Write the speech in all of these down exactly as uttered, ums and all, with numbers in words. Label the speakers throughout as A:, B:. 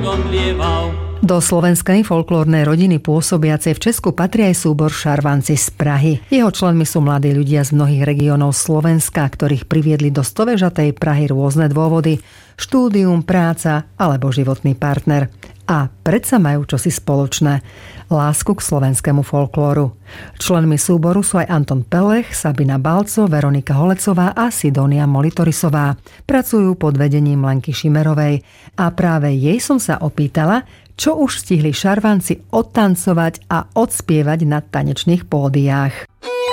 A: slnkom lieval.
B: Do slovenskej folklórnej rodiny pôsobiacej v Česku patrí aj súbor Šarvanci z Prahy. Jeho členmi sú mladí ľudia z mnohých regiónov Slovenska, ktorých priviedli do stovežatej Prahy rôzne dôvody. Štúdium, práca alebo životný partner. A predsa majú čosi spoločné. Lásku k slovenskému folklóru. Členmi súboru sú aj Anton Pelech, Sabina Balco, Veronika Holecová a Sidonia Molitorisová. Pracujú pod vedením Lenky Šimerovej. A práve jej som sa opýtala, čo už stihli Šarvanci odtancovať a odspievať na tanečných pódiách.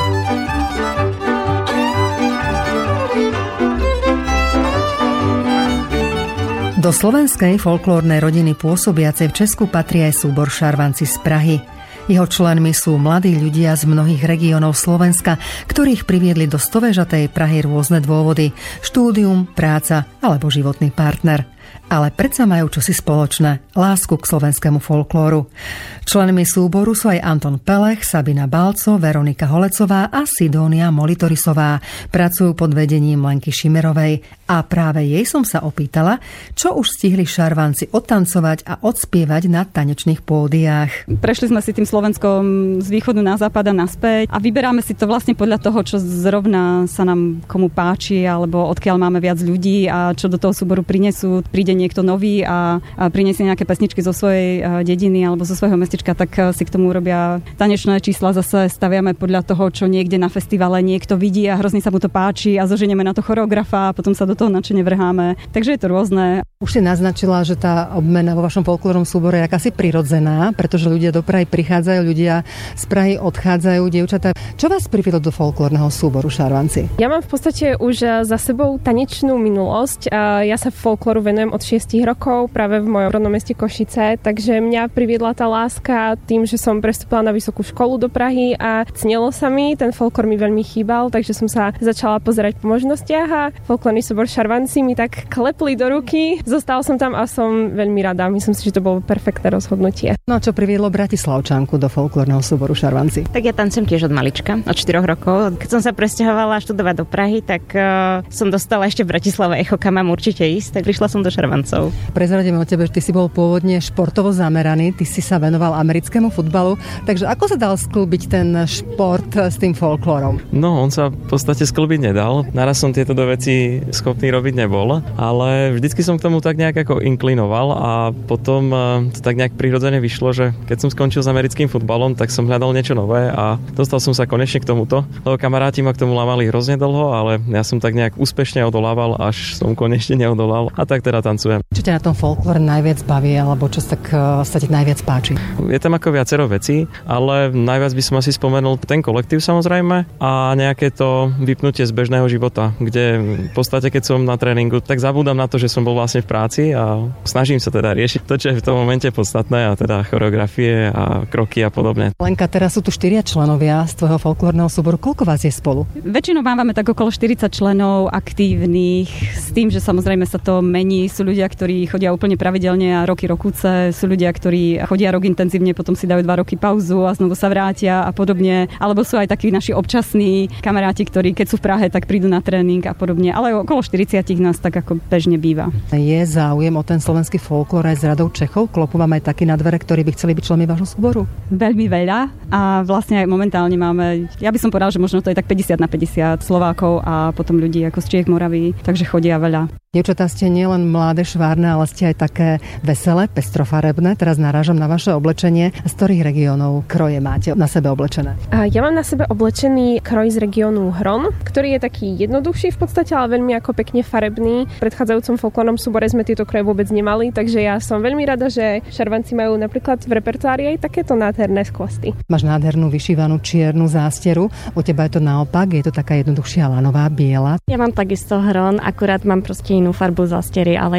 B: Do slovenskej folklórnej rodiny pôsobiacej v Česku patrí aj súbor Šarvanci z Prahy. Jeho členmi sú mladí ľudia z mnohých regiónov Slovenska, ktorých priviedli do stovežatej Prahy rôzne dôvody. Štúdium, práca alebo životný partner. Ale predsa majú čosi spoločné. Lásku k slovenskému folklóru. Členmi súboru sú aj Anton Pelech, Sabina Balco, Veronika Holecová a Sidónia Molitorisová. Pracujú pod vedením Lenky Šimerovej. A práve jej som sa opýtala, čo už stihli Šarvanci odtancovať a odspievať na tanečných pódiách.
C: Prešli sme si tým Slovenskom z východu na západ a naspäť a vyberáme si to vlastne podľa toho, čo zrovna sa nám komu páči alebo odkiaľ máme viac ľudí a čo do toho súboru prinesú. Príde niekto nový a, a prinesie nejaké pesničky zo svojej dediny alebo zo svojho mestečka, tak si k tomu urobia tanečné čísla. Zase staviame podľa toho, čo niekde na festivale niekto vidí a hrozne sa mu to páči a zoženieme na to choreografa a potom sa do toho nadšene vrháme. Takže je to rôzne.
B: Už si naznačila, že tá obmena vo vašom folklórnom súbore je akási prirodzená, pretože ľudia do Prahy prichádzajú, ľudia z Prahy odchádzajú, dievčatá. Čo vás priviedlo do folklórneho súboru Šarvanci?
D: Ja mám v podstate už za sebou tanečnú minulosť. Ja sa folklóru venujem od šiestich rokov práve v mojom rodnom meste Košice, takže mňa priviedla tá láska tým, že som prestúpila na vysokú školu do Prahy a cnelo sa mi, ten folklór mi veľmi chýbal, takže som sa začala pozerať po možnostiach a folklórny súbor Šarvanci mi tak klepli do ruky. Zostala som tam a som veľmi rada. Myslím si, že to bolo perfektné rozhodnutie.
B: No a čo priviedlo Bratislavčanku do folklórneho súboru Šarvanci?
E: Tak ja tancujem tiež od malička, od štyroch rokov. Keď som sa presťahovala študovať do Prahy, tak uh, som dostala ešte v Bratislave echo, kam mám určite ísť, tak prišla som do Šarvancov.
B: Prezradíme o tebe, že ty si bol pôvodne športovo zameraný, ty si sa venoval americkému futbalu, takže ako sa dal sklbiť ten šport s tým folklórom?
F: No, on sa v podstate sklbiť nedal. Naraz som tieto dve veci schopný robiť nebol, ale vždycky som k tomu tak nejak ako inklinoval a potom to tak nejak prirodzene vyšlo, že keď som skončil s americkým futbalom, tak som hľadal niečo nové a dostal som sa konečne k tomuto, lebo kamaráti ma k tomu lávali hrozne dlho, ale ja som tak nejak úspešne odolával, až som konečne neodolal a tak teda tancujem.
B: Čo ťa na tom folklóre najviac baví, alebo čo sa, tak, sa ti najviac páči?
F: Je tam ako viacero vecí, ale najviac by som asi spomenul ten kolektív samozrejme a nejaké to vypnutie z bežného života, kde v podstate keď som na tréningu, tak zabúdam na to, že som bol vlastne v práci a snažím sa teda riešiť to, čo je v tom momente podstatné a teda choreografie a kroky a podobne.
B: Lenka, teraz sú tu štyria členovia z tvojho folklórneho súboru. Koľko vás je spolu?
C: Väčšinou máme tak okolo štyridsať členov aktívnych, s tým, že samozrejme sa to mení. Sú ľudia, ktorí chodia úplne pravidelne a roky rokúce, sú ľudia, ktorí chodia rok intenzívne, potom si dajú dva roky pauzu a znovu sa vrátia a podobne. Alebo sú aj takí naši občasní kamaráti, ktorí keď sú v Prahe, tak prídu na tréning a podobne. Ale okolo štyridsať nás tak ako bežne býva.
B: Je záujem o ten slovenský folklór aj z radou Čechov? Klopú vám aj takí na dvere, ktorí by chceli byť členmi vášho súboru?
C: Veľmi veľa a vlastne aj momentálne máme, ja by som povedal, že možno to je tak päťdesiat na päťdesiat Slovákov a potom ľudí ako z Čiech, Moravy, takže chodia veľa.
B: Dievčatá, ste nielen mladé, švárne, ale ste aj také veselé, pestrofarebné. Teraz narážam na vaše oblečenie. Z ktorých regiónov kroje máte na sebe oblečené?
D: Ja mám na sebe oblečený kroj z regiónu Hron, ktorý je taký jednoduchší v podstate, ale veľmi ako pekne farebný. V predchádzajúcom folklórnom súbore sme tieto kroje vôbec nemali, takže ja som veľmi rada, že Šarvanci majú napríklad v repertoári aj takéto nádherné skvosty.
B: Máš nádhernú vyšívanú čiernu zásteru. U teba je to naopak, je to taká jednoduchšia lanová, biela.
G: Ja mám takisto Hron, akurát mám proste inú farbu zástery, ale